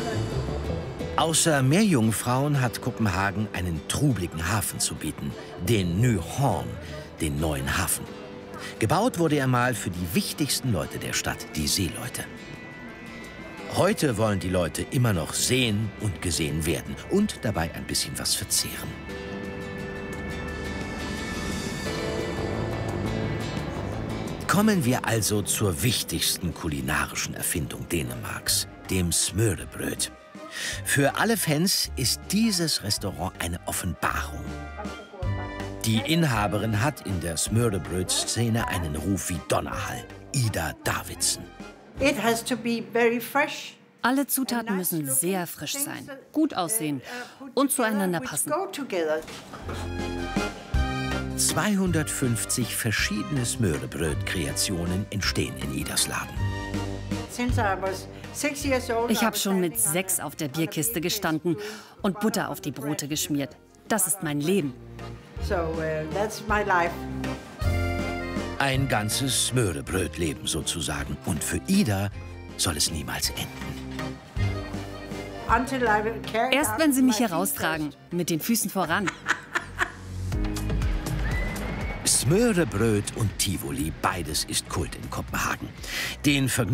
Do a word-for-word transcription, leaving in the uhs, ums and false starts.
Außer Meerjungfrauen hat Kopenhagen einen trubligen Hafen zu bieten, den Ny Horn, den neuen Hafen. Gebaut wurde er mal für die wichtigsten Leute der Stadt, die Seeleute. Heute wollen die Leute immer noch sehen und gesehen werden und dabei ein bisschen was verzehren. Kommen wir also zur wichtigsten kulinarischen Erfindung Dänemarks, dem Smørrebrød. Für alle Fans ist dieses Restaurant eine Offenbarung. Die Inhaberin hat in der Smørrebrød-Szene einen Ruf wie Donnerhall, Ida Davidsen. It has to be very fresh. Alle Zutaten müssen sehr frisch sein, gut aussehen und zueinander passen. zweihundertfünfzig verschiedene Smørrebrød-Kreationen entstehen in Idas Laden. Ich habe schon mit sechs auf der Bierkiste gestanden und Butter auf die Brote geschmiert. Das ist mein Leben. Ein ganzes Smørrebrød-Leben sozusagen. Und für Ida soll es niemals enden. Erst wenn sie mich heraustragen, mit den Füßen voran. Smørrebrød und Tivoli, beides ist Kult in Kopenhagen. Den Vergnügen